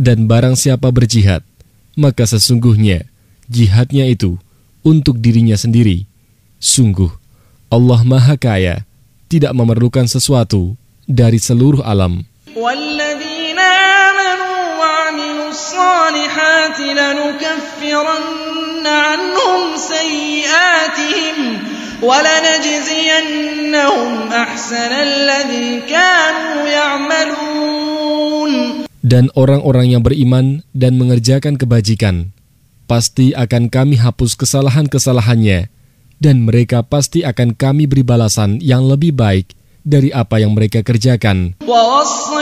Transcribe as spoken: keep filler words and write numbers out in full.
Dan barang siapa berjihad, maka sesungguhnya jihadnya itu untuk dirinya sendiri. Sungguh, Allah Maha Kaya, tidak memerlukan sesuatu dari seluruh alam. وَالَّذِينَ آمَنُوا وَعَمِلُوا الصَّالِحَاتِ لَنُكَفِّرَنَّ عَنْهُمْ سَيِّئَاتِهِمْ وَلَنَجْزِيَنَّهُمْ أَحْسَنَ الَّذِي كَانُوا يَعْمَلُونَ. Dan orang-orang yang beriman dan mengerjakan kebajikan, pasti akan kami hapus kesalahan-kesalahannya, dan mereka pasti akan kami beri balasan yang lebih baik dari apa yang mereka kerjakan.